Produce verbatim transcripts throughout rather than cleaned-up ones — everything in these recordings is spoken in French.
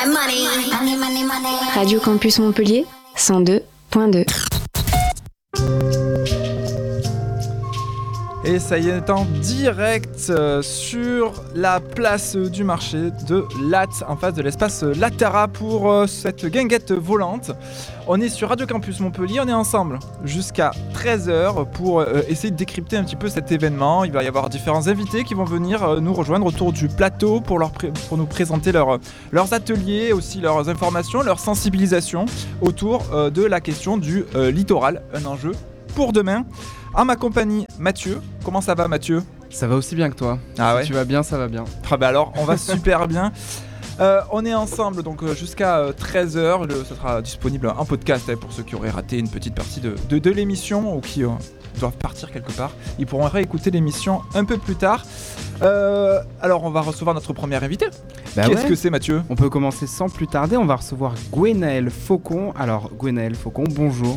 my money. Money, money, money. Radio Campus Montpellier, cent deux point deux. Et ça y est, en direct euh, sur la place du marché de Lattes, en face de l'espace Latara pour euh, cette guinguette volante. On est sur Radio Campus Montpellier, on est ensemble jusqu'à treize heures pour euh, essayer de décrypter un petit peu cet événement. Il va y avoir différents invités qui vont venir euh, nous rejoindre autour du plateau pour, leur pré- pour nous présenter leur, leurs ateliers, aussi leurs informations, leur sensibilisation autour euh, de la question du euh, littoral, un enjeu pour demain. En ma compagnie, Mathieu. Comment ça va, Mathieu ? Ça va aussi bien que toi. Ah ouais ? Si tu vas bien, ça va bien. Ah bah alors, on va super bien. Euh, on est ensemble donc euh, jusqu'à euh, treize heures. Le, ça sera disponible en podcast hein, pour ceux qui auraient raté une petite partie de, de, de l'émission ou qui euh, doivent partir quelque part. Ils pourront réécouter l'émission un peu plus tard. Euh, alors, on va recevoir notre premier invité. Bah Qu'est-ce ouais. que c'est, Mathieu ? On peut commencer sans plus tarder. On va recevoir Gwenaëlle Faucon. Alors, Gwenaëlle Faucon, bonjour.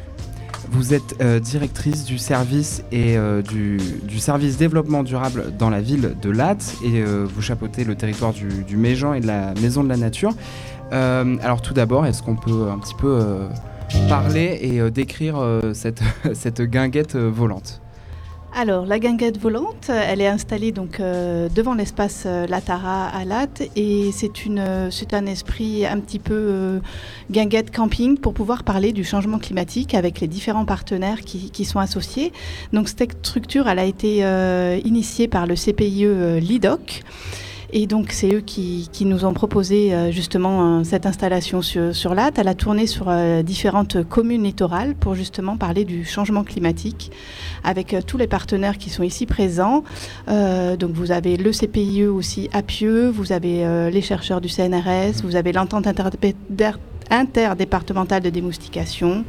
Vous êtes euh, directrice du service et euh, du, du service développement durable dans la ville de Lattes et euh, vous chapeautez le territoire du, du Méjean et de la Maison de la Nature. Euh, alors tout d'abord, est-ce qu'on peut un petit peu euh, parler et euh, décrire euh, cette, cette guinguette euh, volante ? Alors, la guinguette volante, elle est installée donc euh, devant l'espace euh, Latara à Lattes et c'est, une, euh, c'est un esprit un petit peu euh, guinguette camping pour pouvoir parler du changement climatique avec les différents partenaires qui, qui sont associés. Donc, cette structure, elle a été euh, initiée par le C P I E euh, L I D O C. Et donc, c'est eux qui, qui nous ont proposé euh, justement euh, cette installation sur, sur Lattes. Elle a tourné sur euh, différentes communes littorales pour justement parler du changement climatique avec euh, tous les partenaires qui sont ici présents. Euh, donc, vous avez le C P I E aussi à Pieux, vous avez euh, les chercheurs du C N R S, vous avez l'entente interdé- interdépartementale de démoustication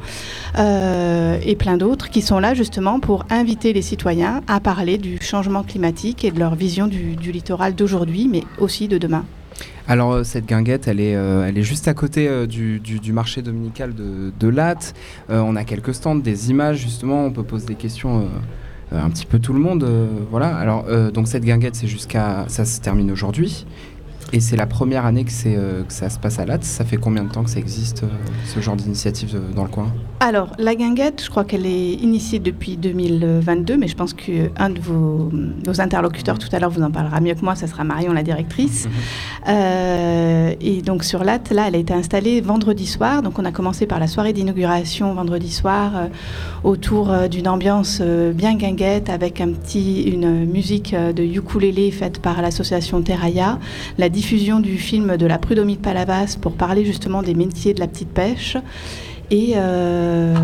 euh, et plein d'autres qui sont là justement pour inviter les citoyens à parler du changement climatique et de leur vision du, du littoral d'aujourd'hui, mais aussi de demain. Alors euh, cette guinguette, elle est, euh, elle est juste à côté euh, du, du, du marché dominical de, de Lattes. Euh, on a quelques stands, des images justement, on peut poser des questions euh, un petit peu tout le monde. Euh, voilà. Alors euh, donc cette guinguette, c'est jusqu'à, ça se termine aujourd'hui. Et c'est la première année que, c'est, euh, que ça se passe à Lattes. Ça fait combien de temps que ça existe, euh, ce genre d'initiative euh, dans le coin ? Alors, la guinguette, je crois qu'elle est initiée depuis deux mille vingt-deux, mais je pense qu'un de vos, vos interlocuteurs tout à l'heure vous en parlera mieux que moi, ça sera Marion, la directrice. Mmh. Euh, et donc sur Lattes, là, elle a été installée vendredi soir. Donc on a commencé par la soirée d'inauguration vendredi soir, euh, autour euh, d'une ambiance euh, bien guinguette, avec un petit, une musique euh, de ukulélé faite par l'association Terraya, la diffusion du film de la Prud'homme de Palavas pour parler justement des métiers de la petite pêche et, euh,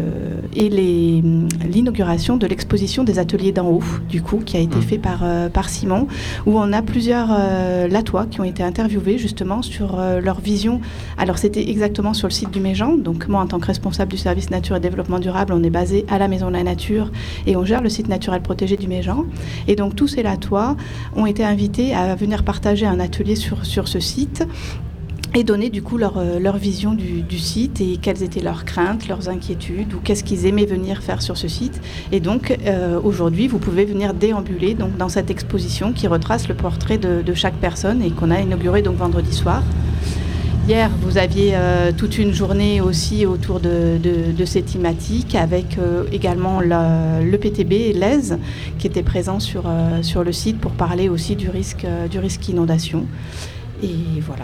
et les, l'inauguration de l'exposition des ateliers d'en haut, du coup, qui a été mmh. fait par, euh, par Simon, où on a plusieurs euh, Lattois qui ont été interviewés justement sur euh, leur vision. Alors c'était exactement sur le site du Méjean, donc moi en tant que responsable du service nature et développement durable, on est basé à la Maison de la Nature et on gère le site naturel protégé du Méjean. Et donc tous ces Lattois ont été invités à venir partager un atelier sur, sur ce site et donner du coup leur, euh, leur vision du, du site et quelles étaient leurs craintes, leurs inquiétudes ou qu'est-ce qu'ils aimaient venir faire sur ce site. Et donc euh, aujourd'hui, vous pouvez venir déambuler donc, dans cette exposition qui retrace le portrait de, de chaque personne et qu'on a inauguré donc vendredi soir. Hier, vous aviez euh, toute une journée aussi autour de, de, de ces thématiques avec euh, également la, le P T B et l'E S qui étaient présents sur, euh, sur le site pour parler aussi du risque, euh, du risque inondation. Et voilà.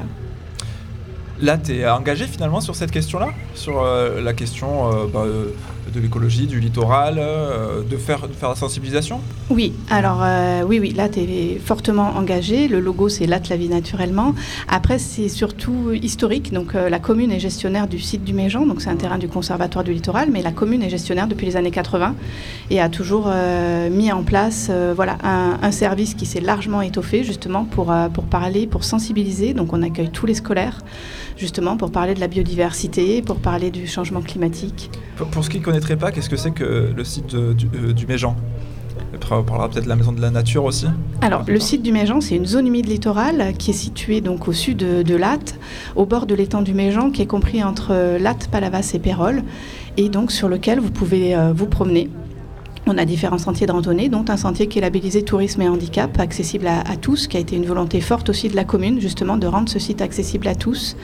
Là, tu es engagé finalement sur cette question-là, sur euh, la question euh, bah, euh, de l'écologie, du littoral, euh, de, faire, de faire la sensibilisation ? Oui, alors euh, oui, oui, là tu es fortement engagé. Le logo c'est Lattes la vie naturellement. Après c'est surtout historique, donc euh, la commune est gestionnaire du site du Méjean, donc c'est un terrain du conservatoire du littoral, mais la commune est gestionnaire depuis les années quatre-vingts et a toujours euh, mis en place euh, voilà, un, un service qui s'est largement étoffé justement pour, euh, pour parler, pour sensibiliser. Donc on accueille tous les scolaires justement pour parler de la biodiversité, pour parler du changement climatique. Pour, pour ceux qui ne connaîtraient pas, qu'est-ce que c'est que le site de, du, euh, du Méjean ? On parlera peut-être de la Maison de la Nature aussi. Alors, le site du Méjean, c'est une zone humide littorale qui est située donc au sud de, de Lattes, au bord de l'étang du Méjean, qui est compris entre Lattes, Palavas et Pérols, et donc sur lequel vous pouvez euh, vous promener. On a différents sentiers de randonnée, dont un sentier qui est labellisé tourisme et handicap, accessible à, à tous, qui a été une volonté forte aussi de la commune, justement, de rendre ce site accessible à tous.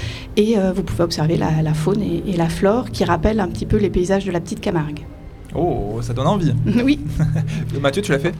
Et euh, vous pouvez observer la, la faune et, et la flore qui rappellent un petit peu les paysages de la petite Camargue. Oh, ça donne envie. Oui. Mathieu, tu l'as fait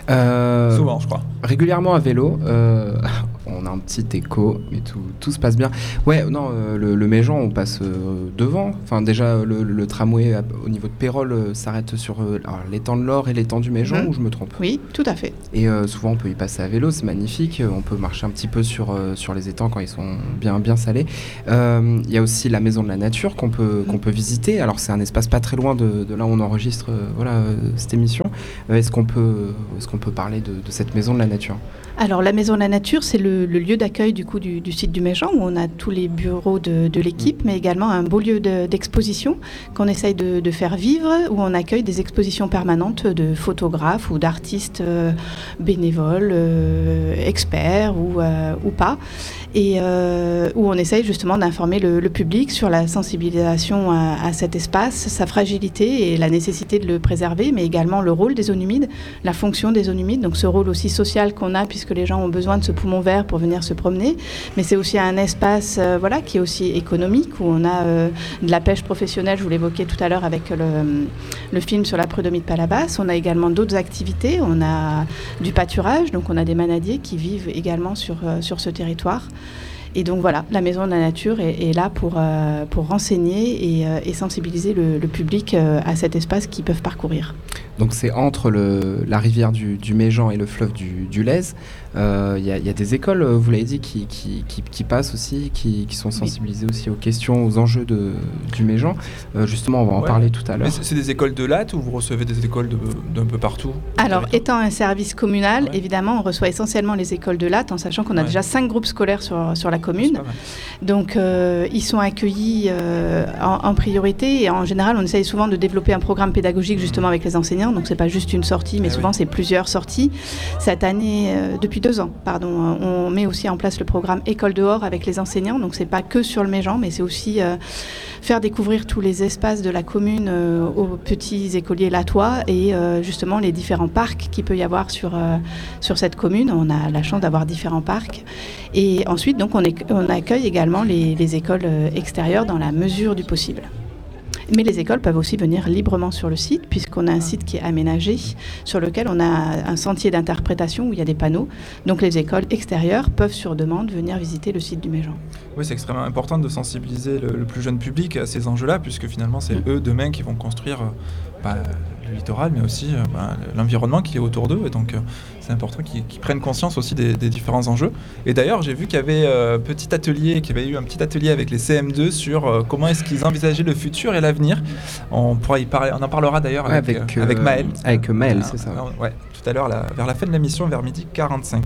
Euh, Souvent, je crois. Régulièrement à vélo. Euh, on a un petit écho, mais tout, tout se passe bien. Ouais, non, euh, le, le Méjean, on passe euh, devant. Enfin, déjà, le, le tramway à- au niveau de Pérols euh, s'arrête sur euh, alors, l'étang de l'Or et l'étang du Méjean, Mhm. ou je me trompe? Oui, tout à fait. Et euh, souvent, on peut y passer à vélo, c'est magnifique. Euh, On peut marcher un petit peu sur, euh, sur les étangs quand ils sont bien, bien salés. Euh, Il y a aussi la Maison de la Nature qu'on peut, qu'on peut visiter. Alors, c'est un espace pas très loin de, de là où on enregistre euh, voilà, euh, cette émission. Euh, est-ce qu'on peut, est-ce qu'on peut parler de, de cette Maison de la Nature? Alors, la Maison de la Nature, c'est le, le lieu d'accueil du, coup, du, du site du Méjean, où on a tous les bureaux de, de l'équipe, mais également un beau lieu de- d'exposition qu'on essaye de, de faire vivre, où on accueille des expositions permanentes de photographes ou d'artistes euh, bénévoles, euh, experts ou, euh, ou pas, et euh, où on essaye justement d'informer le, le public sur la sensibilisation à, à cet espace, sa fragilité et la nécessité de le préserver, mais également le rôle des zones humides, la fonction des zones humides, donc ce rôle aussi social qu'on a, puisque les gens ont besoin de ce poumon vert pour venir se promener, mais c'est aussi un espace euh, voilà, qui est aussi économique, où on a euh, de la pêche professionnelle, je vous l'évoquais tout à l'heure avec le, le film sur la prud'homie de Palabas. On a également d'autres activités, on a du pâturage, donc on a des manadiers qui vivent également sur, euh, sur ce territoire. Et donc voilà, la Maison de la Nature est, est là pour, euh, pour renseigner et, euh, et sensibiliser le, le public euh, à cet espace qu'ils peuvent parcourir. Donc c'est entre le, la rivière du, du Méjean et le fleuve du, du Lez. Il euh, y, y a des écoles, vous l'avez dit, qui, qui, qui, qui passent aussi, qui, qui sont sensibilisées aussi aux questions, aux enjeux de, du Méjean. Euh, justement, on va en Ouais. parler tout à Mais l'heure. c'est c'est des écoles de latte ou vous recevez des écoles de- d'un peu partout? Alors, étant un service communal, Ouais. évidemment, on reçoit essentiellement les écoles de Latte, en sachant qu'on a Ouais. déjà cinq groupes scolaires sur, sur la C'est commune. pas mal. Donc, euh, ils sont accueillis euh, en, en priorité. Et en général, on essaye souvent de développer un programme pédagogique justement avec les enseignants. Donc, c'est pas juste une sortie, mais Eh souvent oui. c'est plusieurs sorties. Cette année, euh, depuis deux ans, pardon, on met aussi en place le programme École dehors avec les enseignants. Donc, c'est pas que sur le Méjean, mais c'est aussi euh, faire découvrir tous les espaces de la commune euh, aux petits écoliers latois et euh, justement les différents parcs qu'il peut y avoir sur, euh, sur cette commune. On a la chance d'avoir différents parcs. Et ensuite, donc, on, est- on accueille également les, les écoles euh, extérieures dans la mesure du possible. Mais les écoles peuvent aussi venir librement sur le site, puisqu'on a un site qui est aménagé, sur lequel on a un sentier d'interprétation où il y a des panneaux. Donc les écoles extérieures peuvent, sur demande, venir visiter le site du Méjean. Oui, c'est extrêmement important de sensibiliser le, le plus jeune public à ces enjeux-là, puisque finalement, c'est Mm. eux demain qui vont construire euh, bah, le littoral, mais aussi euh, bah, l'environnement qui est autour d'eux. Et donc, euh, c'est important qu'ils qu'ils prennent conscience aussi des, des différents enjeux. Et d'ailleurs, j'ai vu qu'il y avait euh, petit atelier, qu'il y avait eu un petit atelier avec les C M deux sur euh, comment est-ce qu'ils envisageaient le futur et l'avenir. On pourra y parler, on en parlera d'ailleurs Ouais, avec, avec, euh, avec euh, Maël. avec Maël, Euh, c'est ça. euh, ouais, tout à l'heure, là, vers la fin de l'émission, vers midi quarante-cinq.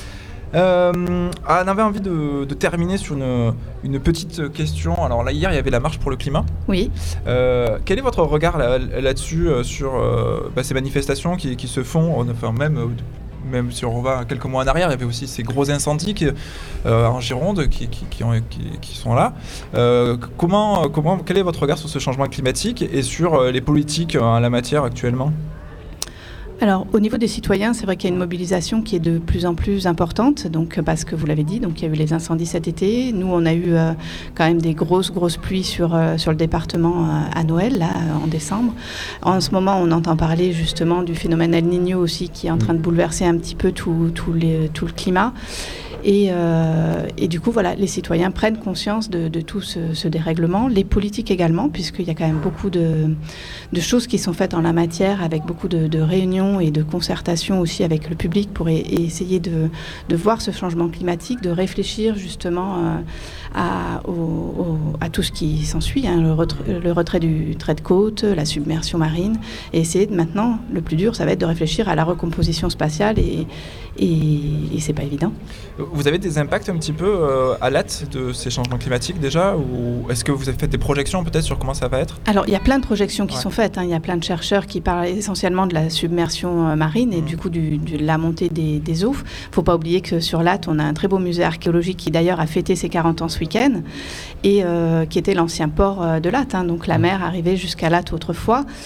Euh, ah, on avait envie de, de terminer sur une, une petite question. Alors là, hier, il y avait la marche pour le climat. Oui. Euh, quel est votre regard là- là-dessus, euh, sur euh, bah, ces manifestations qui, qui se font, euh, enfin, même, euh, même si on va quelques mois en arrière, il y avait aussi ces gros incendies qui, euh, en Gironde qui, qui, qui, ont- qui- qui sont là. Euh, comment, comment, quel est votre regard sur ce changement climatique et sur euh, les politiques euh, en la matière actuellement ? Alors, au niveau des citoyens, c'est vrai qu'il y a une mobilisation qui est de plus en plus importante, donc, parce que vous l'avez dit, donc, il y a eu les incendies cet été. Nous, on a eu euh, quand même des grosses, grosses pluies sur, euh, sur le département euh, à Noël, là, en décembre. En ce moment, on entend parler justement du phénomène El Niño aussi, qui est en train de bouleverser un petit peu tout, tout, les, tout le climat. Et, euh, et du coup, voilà, les citoyens prennent conscience de, de tout ce, ce dérèglement, les politiques également, puisqu'il y a quand même beaucoup de, de choses qui sont faites en la matière, avec beaucoup de, de réunions et de concertations aussi avec le public pour e- essayer de, de voir ce changement climatique, de réfléchir justement euh, à, au, au- à tout ce qui s'ensuit, hein, le, retrait, le retrait du trait de côte, la submersion marine, et essayer de maintenant, le plus dur, ça va être de réfléchir à la recomposition spatiale, et, et, et c'est pas évident. Vous avez des impacts un petit peu euh, à l'hâte de ces changements climatiques déjà, ou est-ce que vous avez fait des projections peut-être sur comment ça va être ? Alors, il y a plein de projections qui Ouais. sont faites, hein. Il y a plein de chercheurs qui parlent essentiellement de la submersion euh, marine et Mmh. du coup du- de la montée des, des eaux. Il ne faut pas oublier que sur Latte, on a un très beau musée archéologique qui d'ailleurs a fêté ses quarante ans ce week-end et euh, qui était l'ancien port euh, de Latte, hein. Donc la mer arrivait jusqu'à Latte autrefois.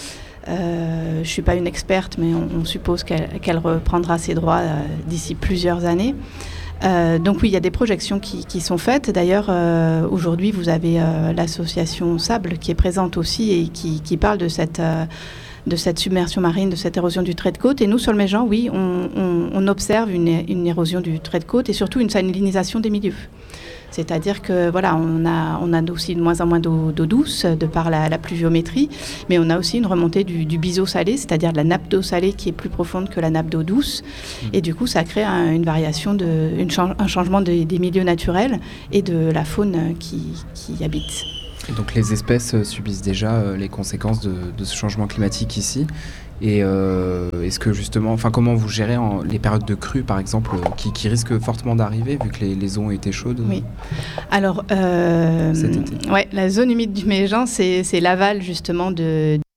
Euh, je ne suis pas une experte, mais on, on suppose qu'elle, qu'elle reprendra ses droits euh, d'ici plusieurs années. Euh, donc oui, il y a des projections qui, qui sont faites. D'ailleurs, euh, aujourd'hui, vous avez euh, l'association Sable qui est présente aussi et qui, qui parle de cette, euh, de cette submersion marine, de cette érosion du trait de côte. Et nous, sur le Méjean, oui, on, on, on observe une, une érosion du trait de côte et surtout une salinisation des milieux. C'est-à-dire que voilà, on a, on a aussi de moins en moins d'eau, d'eau douce de par la, la pluviométrie, mais on a aussi une remontée du, du biseau salé, c'est-à-dire de la nappe d'eau salée qui est plus profonde que la nappe d'eau douce. Et du coup, ça crée un, une variation, de, une, un changement de, des milieux naturels et de la faune qui, qui y habite. Et donc les espèces subissent déjà les conséquences de, de ce changement climatique ici. Et euh, est-ce que justement, enfin comment vous gérez en, les périodes de crue par exemple, qui, qui risquent fortement d'arriver vu que les, les eaux ont été chaudes? Oui. Alors, euh, cet été. Ouais, la zone humide du Méjean, c'est, c'est l'aval justement de